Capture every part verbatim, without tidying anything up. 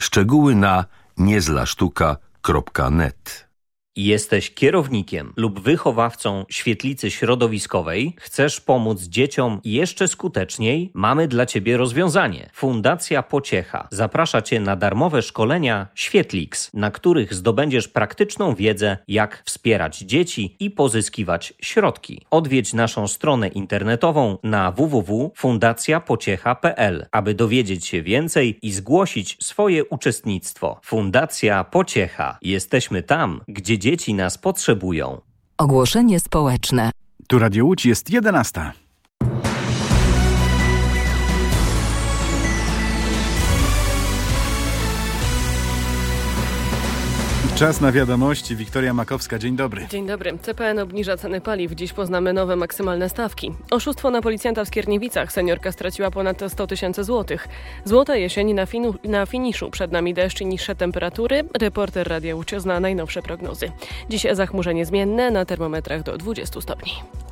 Szczegóły na niezlasztuka kropka net. Jesteś kierownikiem lub wychowawcą świetlicy środowiskowej? Chcesz pomóc dzieciom jeszcze skuteczniej? Mamy dla Ciebie rozwiązanie. Fundacja Pociecha zaprasza Cię na darmowe szkolenia Świetlix, na których zdobędziesz praktyczną wiedzę, jak wspierać dzieci i pozyskiwać środki. Odwiedź naszą stronę internetową na w w w kropka fundacja pociecha kropka p l, aby dowiedzieć się więcej i zgłosić swoje uczestnictwo. Fundacja Pociecha. Jesteśmy tam, gdzie dzieci nas potrzebują. Ogłoszenie społeczne. Tu Radio Łódź, jest jedenasta. Czas na wiadomości. Wiktoria Makowska, dzień dobry. Dzień dobry. C P N obniża ceny paliw. Dziś poznamy nowe maksymalne stawki. Oszustwo na policjanta w Skierniewicach. Seniorka straciła ponad sto tysięcy złotych. Złota jesień na, finu, na finiszu. Przed nami deszcz i niższe temperatury. Reporter Radia Łódź zna najnowsze prognozy. Dziś zachmurzenie zmienne, na termometrach do dwudziestu stopni.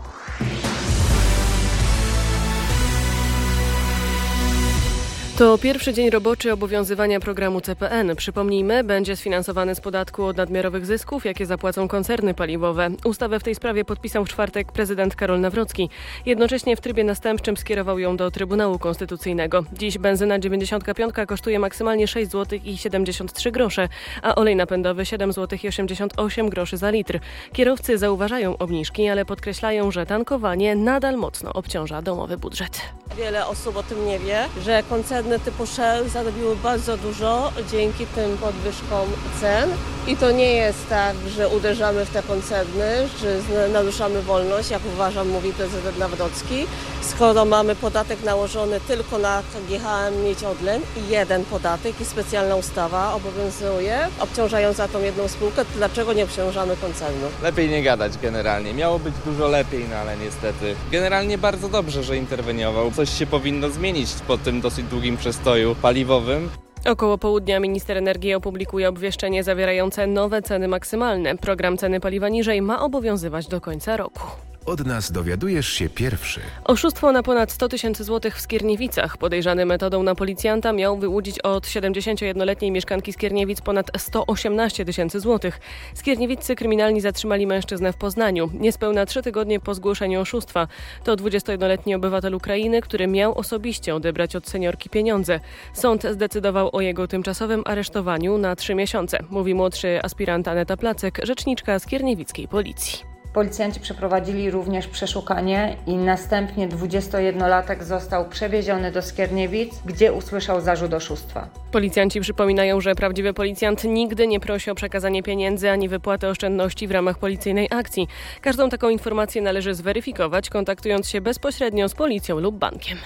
To pierwszy dzień roboczy obowiązywania programu C P N. Przypomnijmy, będzie sfinansowany z podatku od nadmiarowych zysków, jakie zapłacą koncerny paliwowe. Ustawę w tej sprawie podpisał w czwartek prezydent Karol Nawrocki. Jednocześnie w trybie następczym skierował ją do Trybunału Konstytucyjnego. Dziś benzyna dziewięćdziesiąt pięć kosztuje maksymalnie sześć złotych i siedemdziesiąt trzy grosze, a olej napędowy siedem złotych i osiemdziesiąt osiem groszy za litr. Kierowcy zauważają obniżki, ale podkreślają, że tankowanie nadal mocno obciąża domowy budżet. Wiele osób o tym nie wie, że koncerny typu Shell zarobiły bardzo dużo dzięki tym podwyżkom cen. I to nie jest tak, że uderzamy w te koncerny, że naruszamy wolność, jak uważam, mówi prezydent Nawrocki. Skoro mamy podatek nałożony tylko na G H M Miedź Orlen i jeden podatek i specjalna ustawa obowiązuje, obciążająca tą jedną spółkę, to dlaczego nie obciążamy koncernu? Lepiej nie gadać generalnie. Miało być dużo lepiej, no ale niestety. Generalnie bardzo dobrze, że interweniował. Coś się powinno zmienić po tym dosyć długim przestoju paliwowym. Około południa minister energii opublikuje obwieszczenie zawierające nowe ceny maksymalne. Program ceny paliwa niżej ma obowiązywać do końca roku. Od nas dowiadujesz się pierwszy. Oszustwo na ponad sto tysięcy złotych w Skierniewicach. Podejrzany metodą na policjanta miał wyłudzić od siedemdziesięciojednoletniej mieszkanki Skierniewic ponad sto osiemnaście tysięcy złotych. Skierniewiccy kryminalni zatrzymali mężczyznę w Poznaniu. Niespełna trzy tygodnie po zgłoszeniu oszustwa. To dwudziestojednoletni obywatel Ukrainy, który miał osobiście odebrać od seniorki pieniądze. Sąd zdecydował o jego tymczasowym aresztowaniu na trzy miesiące, mówi młodszy aspirant Aneta Placek, rzeczniczka skierniewickiej policji. Policjanci przeprowadzili również przeszukanie i następnie dwudziestojednolatek został przewieziony do Skierniewic, gdzie usłyszał zarzut oszustwa. Policjanci przypominają, że prawdziwy policjant nigdy nie prosi o przekazanie pieniędzy ani wypłatę oszczędności w ramach policyjnej akcji. Każdą taką informację należy zweryfikować, kontaktując się bezpośrednio z policją lub bankiem.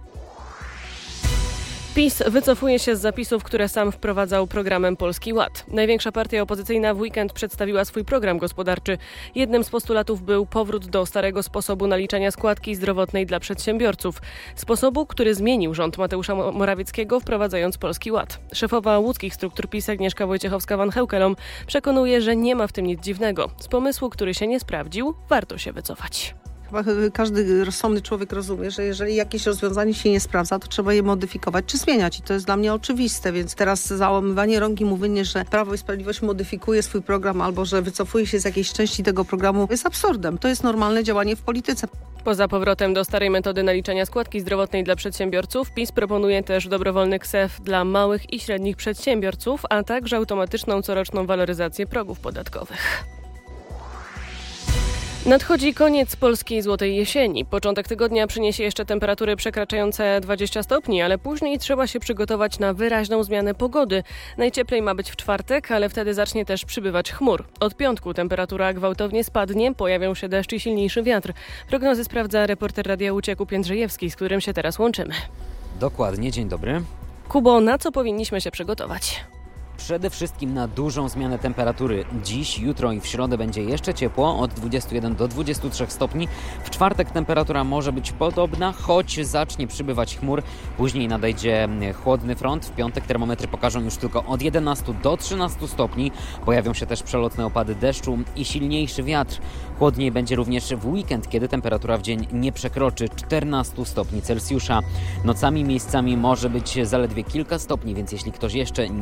PiS wycofuje się z zapisów, które sam wprowadzał programem Polski Ład. Największa partia opozycyjna w weekend przedstawiła swój program gospodarczy. Jednym z postulatów był powrót do starego sposobu naliczania składki zdrowotnej dla przedsiębiorców. Sposobu, który zmienił rząd Mateusza Morawieckiego, wprowadzając Polski Ład. Szefowa łódzkich struktur PiS Agnieszka Wojciechowska-Van Heukelom przekonuje, że nie ma w tym nic dziwnego. Z pomysłu, który się nie sprawdził, warto się wycofać. Chyba każdy rozsądny człowiek rozumie, że jeżeli jakieś rozwiązanie się nie sprawdza, to trzeba je modyfikować czy zmieniać. I to jest dla mnie oczywiste, więc teraz załamywanie rąk i mówienie, że Prawo i Sprawiedliwość modyfikuje swój program albo że wycofuje się z jakiejś części tego programu, jest absurdem. To jest normalne działanie w polityce. Poza powrotem do starej metody naliczania składki zdrowotnej dla przedsiębiorców, PiS proponuje też dobrowolny K S E F dla małych i średnich przedsiębiorców, a także automatyczną coroczną waloryzację progów podatkowych. Nadchodzi koniec polskiej złotej jesieni. Początek tygodnia przyniesie jeszcze temperatury przekraczające dwadzieścia stopni, ale później trzeba się przygotować na wyraźną zmianę pogody. Najcieplej ma być w czwartek, ale wtedy zacznie też przybywać chmur. Od piątku temperatura gwałtownie spadnie, pojawią się deszcz i silniejszy wiatr. Prognozy sprawdza reporter Radia Łódź Jakub Jędrzejewski, z którym się teraz łączymy. Dokładnie, dzień dobry. Kubo, na co powinniśmy się przygotować? Przede wszystkim na dużą zmianę temperatury. Dziś, jutro i w środę będzie jeszcze ciepło, od dwudziestu jeden do dwudziestu trzech stopni. W czwartek temperatura może być podobna, choć zacznie przybywać chmur. Później nadejdzie chłodny front. W piątek termometry pokażą już tylko od jedenastu do trzynastu stopni. Pojawią się też przelotne opady deszczu i silniejszy wiatr. Chłodniej będzie również w weekend, kiedy temperatura w dzień nie przekroczy czternastu stopni Celsjusza. Nocami miejscami może być zaledwie kilka stopni, więc jeśli ktoś jeszcze